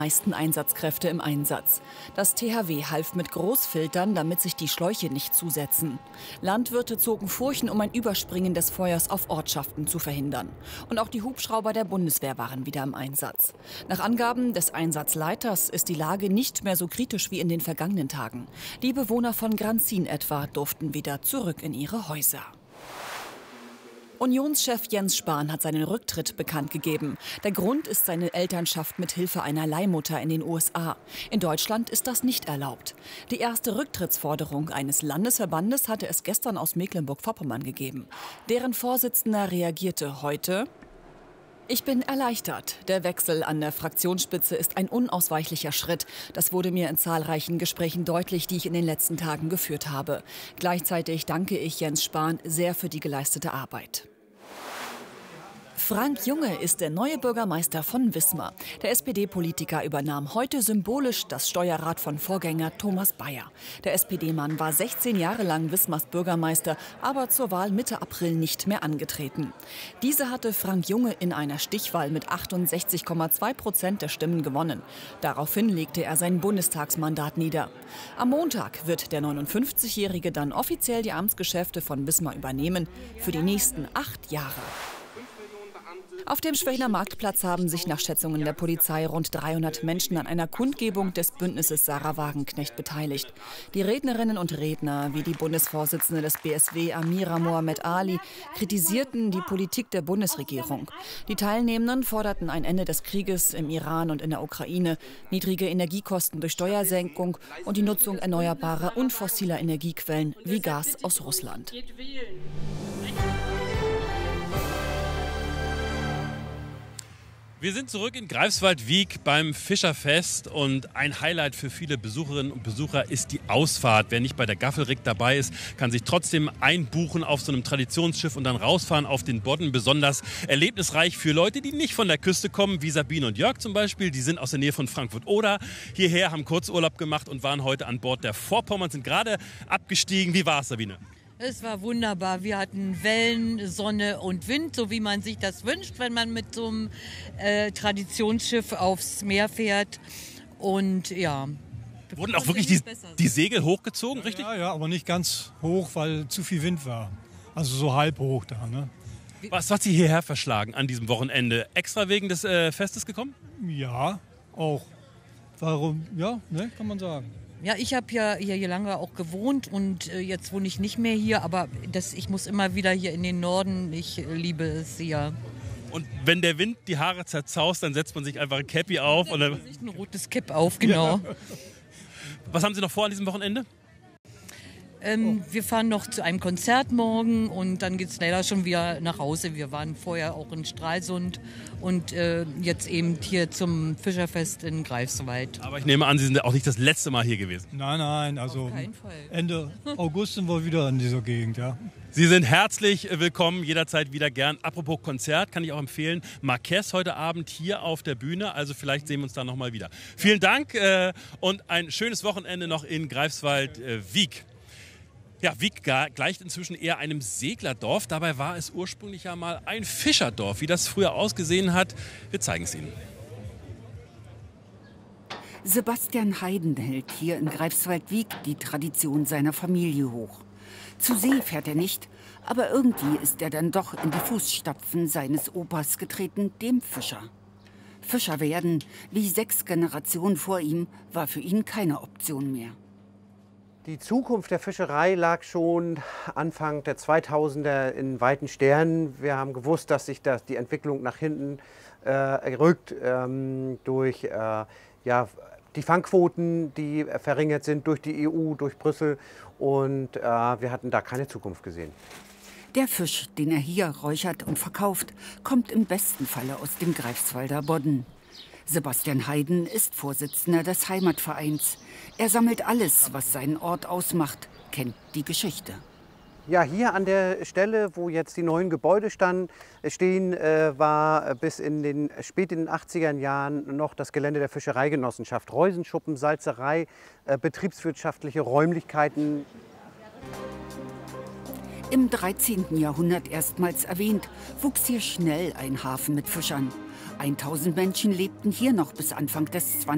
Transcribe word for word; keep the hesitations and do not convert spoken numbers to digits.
meisten Einsatzkräfte im Einsatz. Das T H W half mit Großfiltern, damit sich die Schläuche nicht zusetzen. Landwirte zogen Furchen, um ein Überspringen des Feuers auf Ortschaften zu verhindern. Und auch die Hubschrauber der Bundeswehr waren wieder im Einsatz. Nach Angaben des Einsatzleiters ist die Lage nicht mehr so kritisch wie in den vergangenen Tagen. Die Bewohner von Granzin etwa durften wieder zurück in ihre Häuser. Unionschef Jens Spahn hat seinen Rücktritt bekannt gegeben. Der Grund ist seine Elternschaft mit Hilfe einer Leihmutter in den U S A. In Deutschland ist das nicht erlaubt. Die erste Rücktrittsforderung eines Landesverbandes hatte es gestern aus Mecklenburg-Vorpommern gegeben. Deren Vorsitzender reagierte heute: Ich bin erleichtert. Der Wechsel an der Fraktionsspitze ist ein unausweichlicher Schritt. Das wurde mir in zahlreichen Gesprächen deutlich, die ich in den letzten Tagen geführt habe. Gleichzeitig danke ich Jens Spahn sehr für die geleistete Arbeit. Frank Junge ist der neue Bürgermeister von Wismar. Der S P D-Politiker übernahm heute symbolisch das Steuerrad von Vorgänger Thomas Bayer. Der S P D-Mann war sechzehn Jahre lang Wismars Bürgermeister, aber zur Wahl Mitte April nicht mehr angetreten. Diese hatte Frank Junge in einer Stichwahl mit achtundsechzig Komma zwei Prozent der Stimmen gewonnen. Daraufhin legte er sein Bundestagsmandat nieder. Am Montag wird der neunundfünfzigjährige dann offiziell die Amtsgeschäfte von Wismar übernehmen für die nächsten acht Jahre. Auf dem Schweriner Marktplatz haben sich nach Schätzungen der Polizei rund dreihundert Menschen an einer Kundgebung des Bündnisses Sarah Wagenknecht beteiligt. Die Rednerinnen und Redner, wie die Bundesvorsitzende des B S W Amira Mohamed Ali, kritisierten die Politik der Bundesregierung. Die Teilnehmenden forderten ein Ende des Krieges im Iran und in der Ukraine, niedrige Energiekosten durch Steuersenkung und die Nutzung erneuerbarer und fossiler Energiequellen wie Gas aus Russland. Wir sind zurück in Greifswald-Wiek beim Fischerfest und ein Highlight für viele Besucherinnen und Besucher ist die Ausfahrt. Wer nicht bei der Gaffelrig dabei ist, kann sich trotzdem einbuchen auf so einem Traditionsschiff und dann rausfahren auf den Bodden. Besonders erlebnisreich für Leute, die nicht von der Küste kommen, wie Sabine und Jörg zum Beispiel. Die sind aus der Nähe von Frankfurt-Oder hierher, haben Kurzurlaub gemacht und waren heute an Bord der Vorpommern, sind gerade abgestiegen. Wie war es, Sabine? Es war wunderbar. Wir hatten Wellen, Sonne und Wind, so wie man sich das wünscht, wenn man mit so einem äh, Traditionsschiff aufs Meer fährt. Und ja. Wurden auch wirklich die, die Segel hochgezogen, richtig? Ja, ja, aber nicht ganz hoch, weil zu viel Wind war. Also so halb hoch da. Ne? Was hat Sie hierher verschlagen an diesem Wochenende? Extra wegen des äh, Festes gekommen? Ja, auch. Warum? Ja, ne, kann man sagen. Ja, ich habe ja hier, hier lange auch gewohnt und äh, jetzt wohne ich nicht mehr hier, aber das, ich muss immer wieder hier in den Norden. Ich äh, liebe es hier. Und wenn der Wind die Haare zerzaust, dann setzt man sich einfach ein Cappy auf. Dann und dann setzt man sich ein rotes Cap auf, genau. Ja. Was haben Sie noch vor an diesem Wochenende? Ähm, wir fahren noch zu einem Konzert morgen und dann geht es leider schon wieder nach Hause. Wir waren vorher auch in Stralsund und äh, jetzt eben hier zum Fischerfest in Greifswald. Aber ich nehme an, Sie sind auch nicht das letzte Mal hier gewesen. Nein, nein, also auf keinen Fall. Ende August sind wir wieder in dieser Gegend, ja. Sie sind herzlich willkommen, jederzeit wieder gern. Apropos Konzert, kann ich auch empfehlen, Marquez heute Abend hier auf der Bühne, also vielleicht sehen wir uns da nochmal wieder. Vielen Dank äh, und ein schönes Wochenende noch in Greifswald-Wiek. Ja, Wiek gleicht inzwischen eher einem Seglerdorf. Dabei war es ursprünglich ja mal ein Fischerdorf. Wie das früher ausgesehen hat, wir zeigen es Ihnen. Sebastian Heiden hält hier in Greifswald-Wiek die Tradition seiner Familie hoch. Zu See fährt er nicht, aber irgendwie ist er dann doch in die Fußstapfen seines Opas getreten, dem Fischer. Fischer werden, wie sechs Generationen vor ihm, war für ihn keine Option mehr. Die Zukunft der Fischerei lag schon Anfang der zweitausender in weiten Sternen. Wir haben gewusst, dass sich das, die Entwicklung nach hinten äh, rückt ähm, durch äh, ja, die Fangquoten, die verringert sind durch die E U, durch Brüssel. Und äh, wir hatten da keine Zukunft gesehen. Der Fisch, den er hier räuchert und verkauft, kommt im besten Falle aus dem Greifswalder Bodden. Sebastian Heiden ist Vorsitzender des Heimatvereins. Er sammelt alles, was seinen Ort ausmacht, kennt die Geschichte. Ja, hier an der Stelle, wo jetzt die neuen Gebäude standen, stehen, äh, war bis in den spät in den achtziger Jahren noch das Gelände der Fischereigenossenschaft. Reusenschuppen, Salzerei, äh, betriebswirtschaftliche Räumlichkeiten. Im dreizehnten Jahrhundert erstmals erwähnt, wuchs hier schnell ein Hafen mit Fischern. tausend Menschen lebten hier noch bis Anfang des zwanzigsten